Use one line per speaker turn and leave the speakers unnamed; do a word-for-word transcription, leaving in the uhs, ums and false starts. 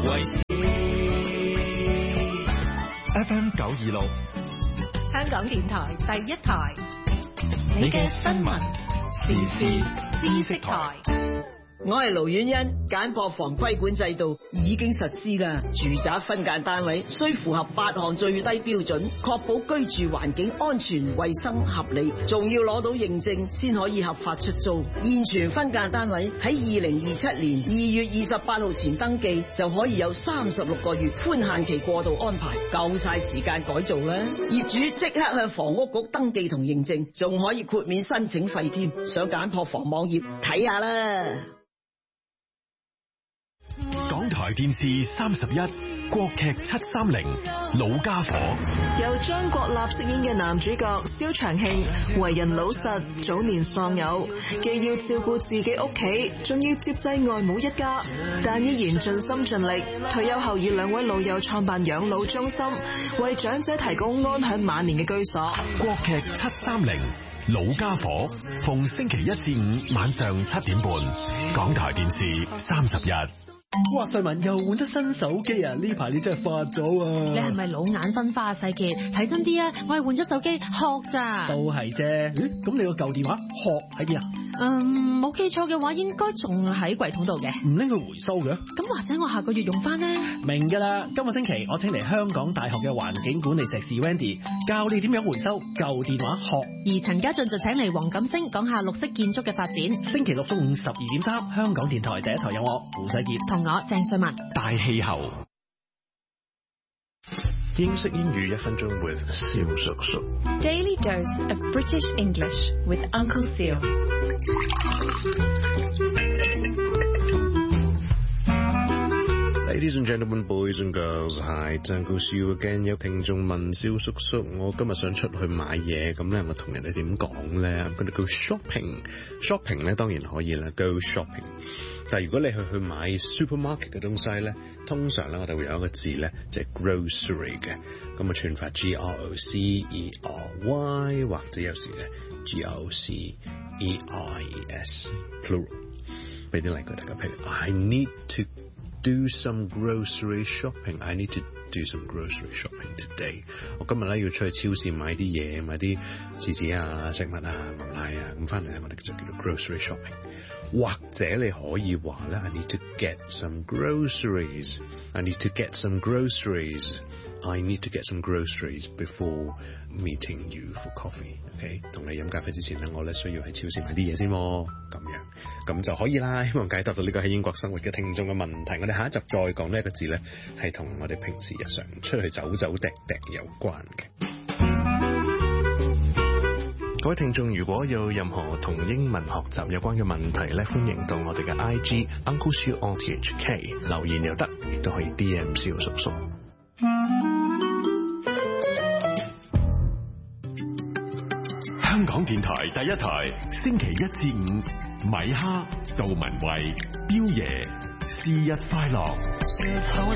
為事。
F M 九二六，
香港電台第一台，你嘅新聞時事知識台。
我係盧婉欣，簡樸房規管制度已經實施啦。住宅分間單位需符合八項最低標準，確保居住環境安全、衛生、合理，仲要攞到認證先可以合法出租。現存分間單位喺二零二七年二月二十八號前登記，就可以有三十六個月寬限期過渡安排，夠晒時間改造啦。業主即刻向房屋局登記同認證，仲可以豁免申請費添。上簡樸房網頁睇下啦。
港台電視三十一，國劇七三零，老家伙。
由張國立飾演嘅男主角蕭長慶，為人老實，早年喪偶，既要照顧自己屋企，仲要接濟外母一家，但依然盡心盡力。退休後與兩位老友創辦養老中心，為長者提供安享晚年嘅居所。
國劇七三零，老家伙，逢星期一至五晚上七點半，港台電視三十一。
哇！瑞文又換咗新手機啊！呢排你真係發咗啊！
你係咪老眼昏花啊？世傑，睇真啲啊！我係換咗手機殼咋？
都係啫。咦？咁你個舊電話殼喺邊啊？
嗯，冇記錯嘅話，應該仲喺櫃桶度嘅。
唔拎去回收嘅？
咁或者我下個月用翻呢？
明噶啦！今個星期我請嚟香港大學嘅環境管理碩士 Wendy 教你點樣回收舊電話殼。
而陳家俊就請嚟黃錦星講下綠色建築嘅發展。
星期六中午十二點三，香港電台第一台有我胡世傑
同我鄭瑞文。
大氣候。
英式英語一分鐘 with 蕭叔叔。
Daily dose of British English with Uncle Seal。
Ladies and gentlemen, boys and girls, hi, Uncle Seal again。有聽眾問蕭叔叔，我今日想出去買嘢，咁咧我同人哋點講咧？I'm gonna go shopping。shopping 咧當然可以啦 ，go shopping。但係如果你去去買 supermarket 嘅東西咧，通常咧我哋會有一個字咧，就係 grocery 嘅，咁啊串法 G R O C E R Y， 或者有時咧 G R O C E R E S plural。俾啲例句大家，譬如 I need to do some grocery shopping. I need to do some grocery shopping today. 我今日咧要出去超市買啲嘢，買啲紙紙啊、食物啊、牛奶啊，咁翻嚟咧我哋就叫做 grocery shopping。或者你可以話咧 I need to get some groceries. I need to get some groceries. I need to get some groceries before meeting you for coffee. OK， 同你飲咖啡之前咧，我咧需要喺超市買啲嘢先喎。咁樣咁就可以啦。希望解答到呢個喺英國生活嘅聽眾嘅問題。我哋下一集再講呢一個字咧，係同我哋平時日常出去走走趯趯有關嘅。各位聽眾，如果有任何同英文學習有關嘅問題咧，歡迎到我哋嘅 I G Uncle Siu R T H K 留言又得，亦都可以 D M 蕭叔叔。
香港電台第一台，星期一至五，米哈、杜文慧、彪爺，是日快樂。